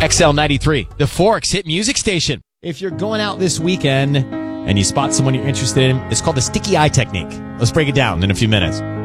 XL93, the Forks hit music station. If you're going out this weekend and you spot someone you're interested in, it's called the sticky eye technique. Let's break it down in a few minutes.